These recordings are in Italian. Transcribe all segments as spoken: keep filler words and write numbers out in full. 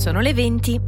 Sono le venti.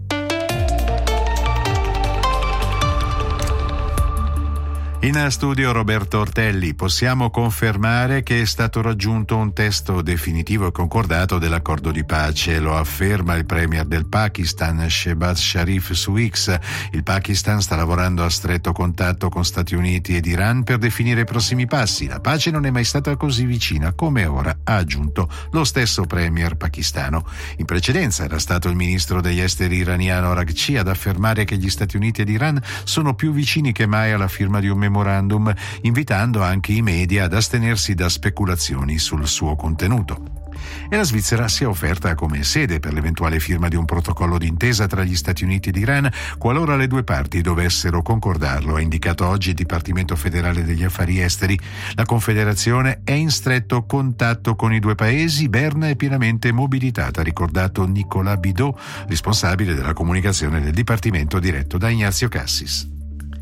In studio Roberto Ortelli. Possiamo confermare che è stato raggiunto un testo definitivo e concordato dell'accordo di pace, lo afferma il premier del Pakistan Shehbaz Sharif su X. Il Pakistan sta lavorando a stretto contatto con Stati Uniti ed Iran per definire i prossimi passi. La pace non è mai stata così vicina come ora, ha aggiunto lo stesso premier pakistano. In precedenza era stato il ministro degli esteri iraniano Araghchi ad affermare che gli Stati Uniti ed Iran sono più vicini che mai alla firma di un memorandum, invitando anche i media ad astenersi da speculazioni sul suo contenuto. E la Svizzera si è offerta come sede per l'eventuale firma di un protocollo d'intesa tra gli Stati Uniti ed Iran qualora le due parti dovessero concordarlo, ha indicato oggi il Dipartimento federale degli affari esteri. La Confederazione è in stretto contatto con i due paesi, Berna è pienamente mobilitata, ha ricordato Nicolas Bidot, responsabile della comunicazione del Dipartimento diretto da Ignazio Cassis.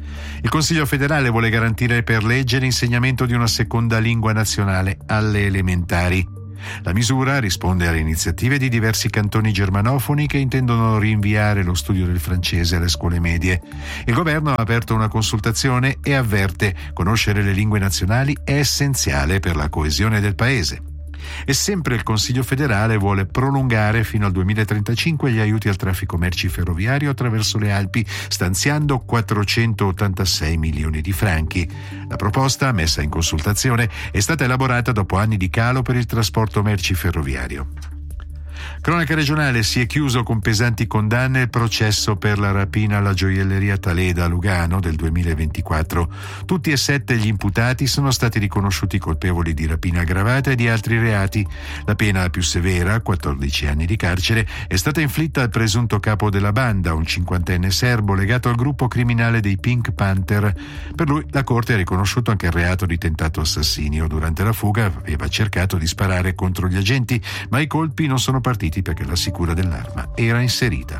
Il Consiglio federale vuole garantire per legge l'insegnamento di una seconda lingua nazionale alle elementari. La misura risponde alle iniziative di diversi cantoni germanofoni che intendono rinviare lo studio del francese alle scuole medie. Il governo ha aperto una consultazione e avverte: conoscere le lingue nazionali è essenziale per la coesione del paese. E sempre il Consiglio federale vuole prolungare fino al duemilatrentacinque gli aiuti al traffico merci ferroviario attraverso le Alpi, stanziando quattrocentottantasei milioni di franchi. La proposta, messa in consultazione, è stata elaborata dopo anni di calo per il trasporto merci ferroviario. Cronaca regionale: si è chiuso con pesanti condanne il processo per la rapina alla gioielleria Taleda a Lugano del duemilaventiquattro. Tutti e sette gli imputati sono stati riconosciuti colpevoli di rapina aggravata e di altri reati. La pena più severa, quattordici anni di carcere, è stata inflitta al presunto capo della banda, un cinquantenne serbo legato al gruppo criminale dei Pink Panther. Per lui la Corte ha riconosciuto anche il reato di tentato assassinio. Durante la fuga aveva cercato di sparare contro gli agenti, ma i colpi non sono partiti perché la sicura dell'arma era inserita.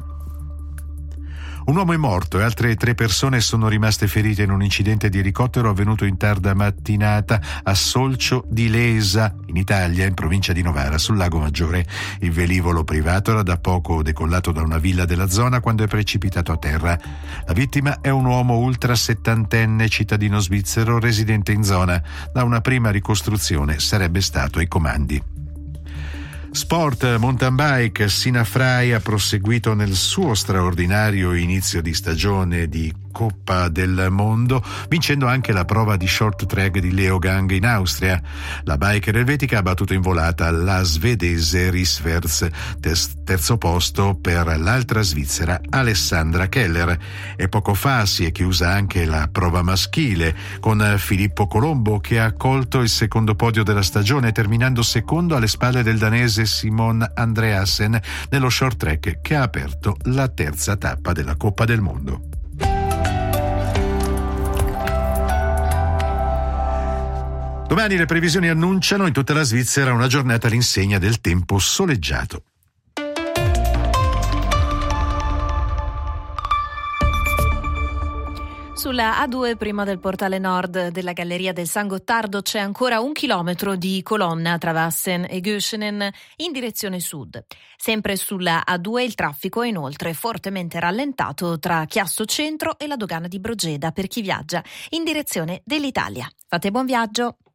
Un uomo è morto e altre tre persone sono rimaste ferite in un incidente di elicottero avvenuto in tarda mattinata a Solcio di Lesa, in Italia, in provincia di Novara, sul Lago Maggiore. Il velivolo privato era da poco decollato da una villa della zona quando è precipitato a terra. La vittima è un uomo ultra settantenne, cittadino svizzero, residente in zona. Da una prima ricostruzione sarebbe stato ai comandi. Sport, mountain bike, Sina Frey ha proseguito nel suo straordinario inizio di stagione di Coppa del Mondo, vincendo anche la prova di short track di Leogang in Austria. La biker elvetica ha battuto in volata la svedese Risvers, terzo posto per l'altra svizzera Alessandra Keller. E poco fa si è chiusa anche la prova maschile con Filippo Colombo, che ha colto il secondo podio della stagione, terminando secondo alle spalle del danese Simon Andreasen nello short track che ha aperto la terza tappa della Coppa del Mondo. Domani le previsioni annunciano in tutta la Svizzera una giornata all'insegna del tempo soleggiato. Sulla A due, prima del portale nord della Galleria del San Gottardo, c'è ancora un chilometro di colonna tra Wassen e Göschenen in direzione sud. Sempre sulla A due il traffico è inoltre fortemente rallentato tra Chiasso Centro e la dogana di Brogeda per chi viaggia in direzione dell'Italia. Fate buon viaggio!